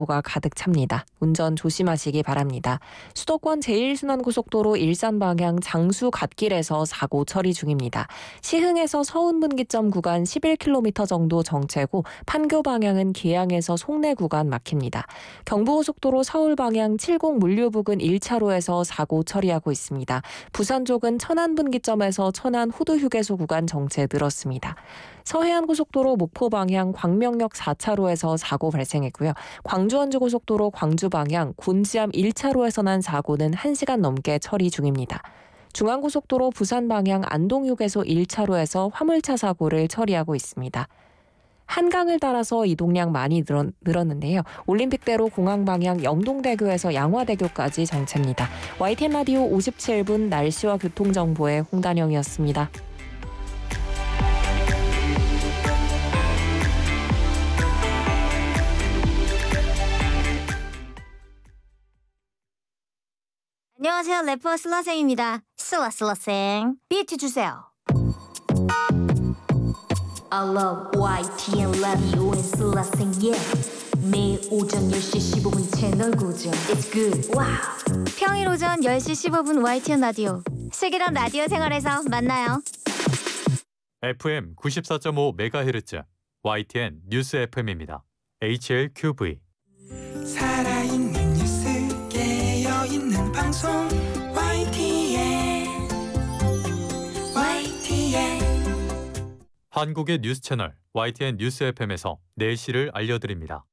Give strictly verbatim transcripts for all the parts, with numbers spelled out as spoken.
가 가득 찹니다. 운전 조심하시기 바랍니다. 수도권 제일 순환고속도로 일산 방향 장수 갓길에서 사고 처리 중입니다. 시흥에서 서운 분기점 구간 십일 킬로미터 정도 정체고 판교 방향은 계양에서 송내 구간 막힙니다. 경부고속도로 서울 방향 칠곡 물류 부근 일 차로에서 사고 처리하고 있습니다. 부산 쪽은 천안 분기점에서 천안 후두 휴게소 구간 정체 늘었습니다. 서해안고속도로 목포 방향 광명역 사 차로에서 사고 발생했고요. 광주원주고속도로 광주 방향 곤지암 일 차로에서 난 사고는 한 시간 넘게 처리 중입니다. 중앙고속도로 부산 방향 안동휴게소 일 차로에서 화물차 사고를 처리하고 있습니다. 한강을 따라서 이동량 많이 늘었는데요. 올림픽대로 공항 방향 영동대교에서 양화대교까지 정체입니다. 와이티엔 라디오 오십칠 분 날씨와 교통정보의 홍단영이었습니다. 안녕하세요. 래퍼 슬라생입니다. 슬라슬라생 비트 주세요. I love 와이티엔 라디오 and 슬라생 yeah. 매일 오전 열 시 십오 분 채널 고정 It's good. 와우. 평일 오전 열 시 십오 분 와이티엔 라디오 슬기랑 라디오 생활에서 만나요. 에프엠 구십사 점 오 메가헤르츠 와이티엔 뉴스 에프엠입니다. 에이치엘큐브이 살아있는 뉴스 깨어있는 방송 와이티엔 와이티엔 한국의 뉴스 채널 와이티엔 뉴스 에프엠에서 내일시를 알려드립니다.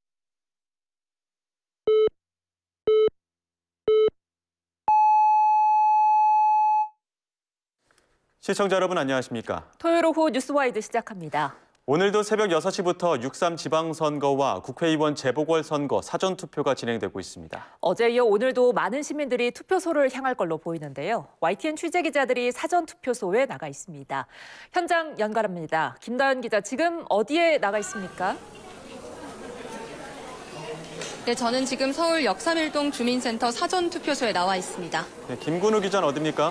시청자 여러분 안녕하십니까? 토요일 오후 뉴스와이드 시작합니다. 오늘도 새벽 여섯 시부터 육삼 지방선거와 국회의원 재보궐선거 사전투표가 진행되고 있습니다. 어제 이어 오늘도 많은 시민들이 투표소를 향할 걸로 보이는데요. 와이티엔 취재기자들이 사전투표소에 나가 있습니다. 현장 연결합니다. 김다연 기자, 지금 어디에 나가 있습니까? 네, 저는 지금 서울 역삼일동 주민센터 사전투표소에 나와 있습니다. 네, 김근우 기자는 어디입니까?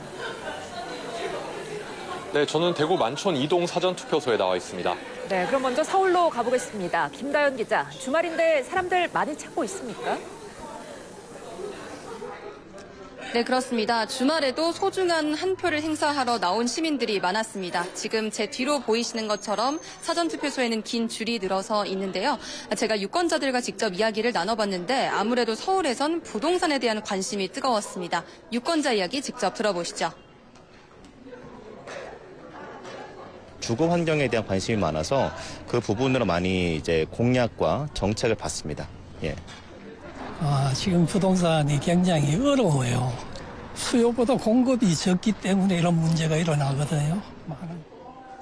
네, 저는 대구 만촌 이동 사전투표소에 나와 있습니다. 네, 그럼 먼저 서울로 가보겠습니다. 김다연 기자, 주말인데 사람들 많이 찾고 있습니까? 네, 그렇습니다. 주말에도 소중한 한 표를 행사하러 나온 시민들이 많았습니다. 지금 제 뒤로 보이시는 것처럼 사전투표소에는 긴 줄이 늘어서 있는데요. 제가 유권자들과 직접 이야기를 나눠봤는데 아무래도 서울에선 부동산에 대한 관심이 뜨거웠습니다. 유권자 이야기 직접 들어보시죠. 주거 환경에 대한 관심이 많아서 그 부분으로 많이 이제 공약과 정책을 받습니다. 예. 아, 지금 부동산이 굉장히 어려워요. 수요보다 공급이 적기 때문에 이런 문제가 일어나거든요. 많은.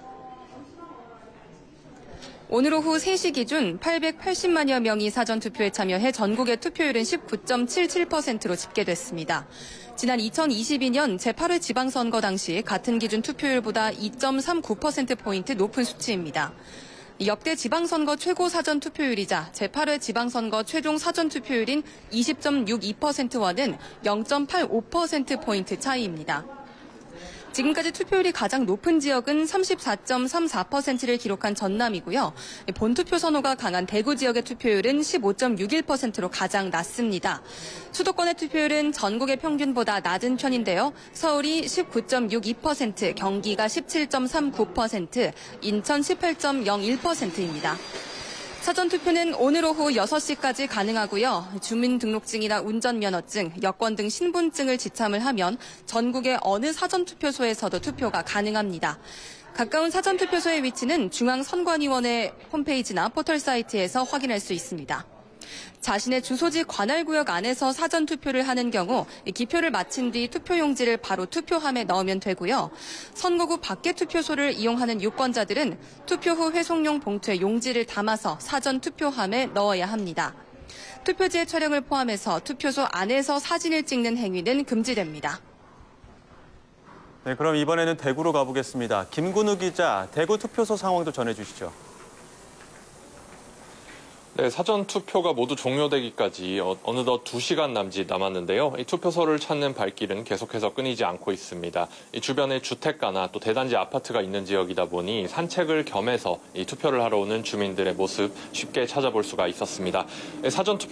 오늘 오후 세 시 기준 팔백팔십만여 명이 사전투표에 참여해 전국의 투표율은 십구 점 칠칠 퍼센트로 집계됐습니다. 지난 이천이십이 년 제팔 회 지방선거 당시 같은 기준 투표율보다 이 점 삼구 퍼센트포인트 높은 수치입니다. 역대 지방선거 최고 사전투표율이자 제팔 회 지방선거 최종 사전투표율인 이십 점 육이 퍼센트와는 영 점 팔오 퍼센트포인트 차이입니다. 지금까지 투표율이 가장 높은 지역은 삼십사 점 삼사 퍼센트를 기록한 전남이고요. 본투표 선호가 강한 대구 지역의 투표율은 십오 점 육일 퍼센트로 가장 낮습니다. 수도권의 투표율은 전국의 평균보다 낮은 편인데요. 서울이 십구 점 육이 퍼센트, 경기가 십칠 점 삼구 퍼센트, 인천 십팔 점 영일 퍼센트입니다. 사전투표는 오늘 오후 여섯 시까지 가능하고요. 주민등록증이나 운전면허증, 여권 등 신분증을 지참을 하면 전국의 어느 사전투표소에서도 투표가 가능합니다. 가까운 사전투표소의 위치는 중앙선관위원회 홈페이지나 포털 사이트에서 확인할 수 있습니다. 자신의 주소지 관할구역 안에서 사전투표를 하는 경우 기표를 마친 뒤 투표용지를 바로 투표함에 넣으면 되고요. 선거구 밖의 투표소를 이용하는 유권자들은 투표 후 회송용 봉투에 용지를 담아서 사전투표함에 넣어야 합니다. 투표지의 촬영을 포함해서 투표소 안에서 사진을 찍는 행위는 금지됩니다. 네, 그럼 이번에는 대구로 가보겠습니다. 김근우 기자, 대구 투표소 상황도 전해주시죠. 네, 사전 투표가 모두 종료되기까지 어, 어느덧 두 시간 남짓 남았는데요. 이 투표소를 찾는 발길은 계속해서 끊이지 않고 있습니다. 이 주변에 주택가나 또 대단지 아파트가 있는 지역이다 보니 산책을 겸해서 이 투표를 하러 오는 주민들의 모습 쉽게 찾아볼 수가 있었습니다. 사전 투표